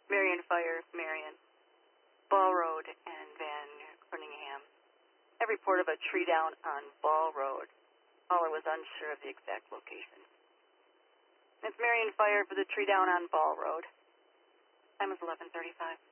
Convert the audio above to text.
Marion Fire, Marion, Ball Road, and Van Corningham. I report of a tree down on Ball Road. Caller was unsure of the exact location. It's Marion Fire for the tree down on Ball Road. Time is 11:35.